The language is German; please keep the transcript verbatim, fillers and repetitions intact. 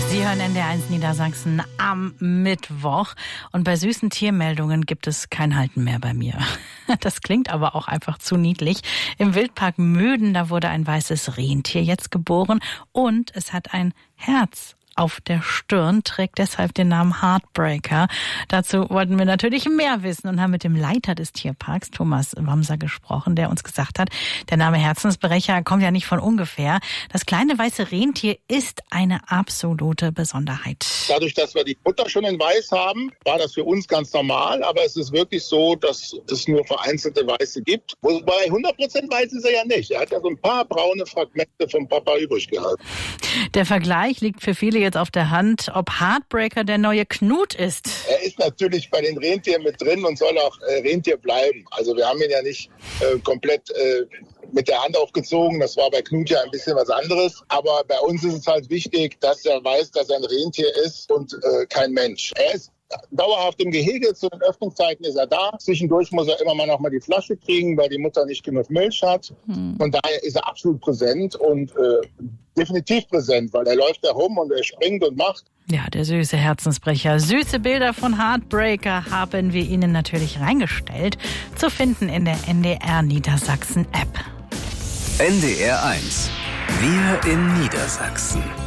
Sie hören N D R eins Niedersachsen am Mittwoch. Und bei süßen Tiermeldungen gibt es kein Halten mehr bei mir. Das klingt aber auch einfach zu niedlich. Im Wildpark Möden, da wurde ein weißes Rentier jetzt geboren und es hat ein Herz auf der Stirn, trägt deshalb den Namen Heartbreaker. Dazu wollten wir natürlich mehr wissen und haben mit dem Leiter des Tierparks, Thomas Wamser, gesprochen, der uns gesagt hat, der Name Herzensbrecher kommt ja nicht von ungefähr. Das kleine weiße Rentier ist eine absolute Besonderheit. Dadurch, dass wir die Mutter schon in Weiß haben, war das für uns ganz normal, aber es ist wirklich so, dass es nur vereinzelte Weiße gibt. Wobei hundert Prozent weiß ist er ja nicht. Er hat ja so ein paar braune Fragmente vom Papa übrig gehalten. Der Vergleich liegt für viele jetzt auf der Hand, ob Heartbreaker der neue Knut ist. Er ist natürlich bei den Rentieren mit drin und soll auch äh, Rentier bleiben. Also wir haben ihn ja nicht äh, komplett äh, mit der Hand aufgezogen. Das war bei Knut ja ein bisschen was anderes. Aber bei uns ist es halt wichtig, dass er weiß, dass er ein Rentier ist und äh, kein Mensch. Er ist dauerhaft im Gehege, zu den Öffnungszeiten ist er da. Zwischendurch muss er immer mal noch mal die Flasche kriegen, weil die Mutter nicht genug Milch hat. Hm. Von daher ist er absolut präsent und äh, definitiv präsent, weil er läuft da rum und er springt und macht. Ja, der süße Herzensbrecher. Süße Bilder von Heartbreaker haben wir Ihnen natürlich reingestellt. Zu finden in der N D R Niedersachsen App. N D R eins. Wir in Niedersachsen.